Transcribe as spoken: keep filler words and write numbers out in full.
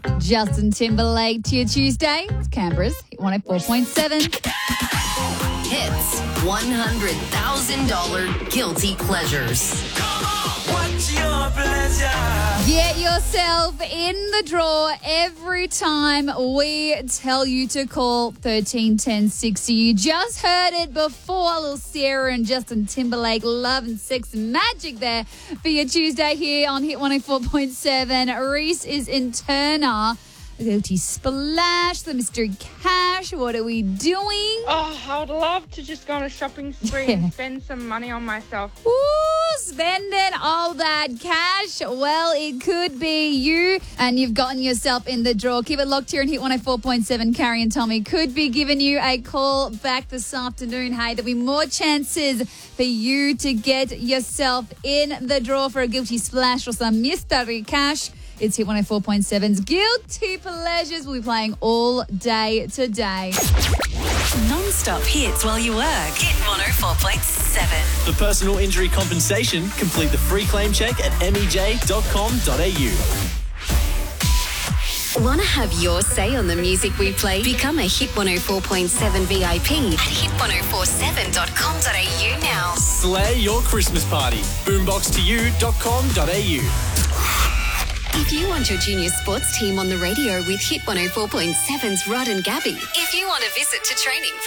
Justin Timberlake to your Tuesday. It's Canberra's Hit one oh four point seven. Hits one hundred thousand dollars Guilty Pleasures. What's your pleasure? Get yourself in the draw every time we tell you to call thirteen ten sixty. You just heard it before. Little Sierra and Justin Timberlake, Love and Sex and Magic there for your Tuesday here on Hit one oh four point seven. Reese is in Turner. The Guilty Splash, the mystery cash. What are we doing? Oh, I would love to just go on a shopping spree Yeah. and spend some money on myself. Ooh, spending all that cash. Well, it could be you, and you've gotten yourself in the draw. Keep it locked here and Hit one oh four point seven. Carrie and Tommy could be giving you a call back this afternoon. Hey, there'll be more chances for you to get yourself in the draw for a Guilty Splash or some mystery cash. It's Hit one oh four point seven's Guilty Pleasures. We'll be playing all day today. Non-stop hits while you work. Hit one oh four point seven. For personal injury compensation, complete the free claim check at m e j dot com dot a u. Want to have your say on the music we play? Become a Hit one oh four point seven V I P at hit one oh four seven dot com dot a u now. Slay your Christmas party. boombox to you dot com dot a u. If you want your junior sports team on the radio with Hit one oh four point seven's Rod and Gabby. If you want to visit to training